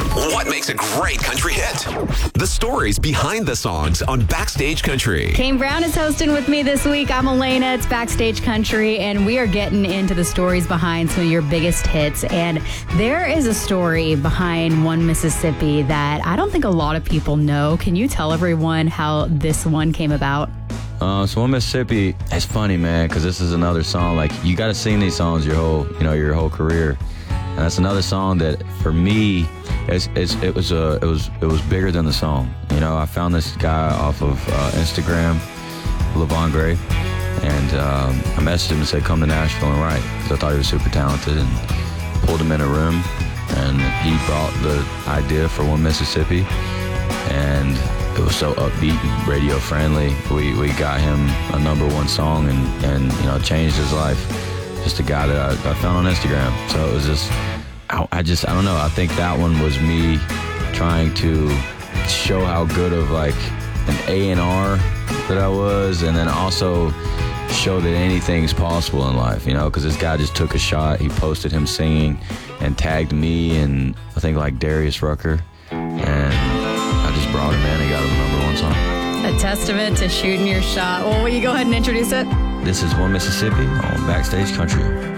What makes a great country hit? The stories behind the songs on Backstage Country. Kane Brown is hosting with me this week. I'm Elena. It's Backstage Country, and we are getting into the stories behind some of your biggest hits. And there is a story behind One Mississippi that I don't think a lot of people know. Can you tell everyone how this one came about? So One Mississippi, it's funny, man, because this is another song. Like, you got to sing these songs your whole career. And that's another song that, for me, it was bigger than the song. You know, I found this guy off of Instagram, LeVon Gray, and I messaged him and said, come to Nashville and write, because I thought he was super talented, and pulled him in a room, and he brought the idea for One Mississippi, and it was so upbeat and radio friendly. We got him a #1 song and you know, changed his life. Just a guy that I found on Instagram. So it was just, I don't know. I think that one was me trying to show how good of like an A&R that I was, and then also show that anything's possible in life, you know, because this guy just took a shot. He posted him singing and tagged me and I think like Darius Rucker, and I just brought him in and got him #1 song. A testament to shooting your shot. Well, will you go ahead and introduce it? This is One Mississippi on Backstage Country.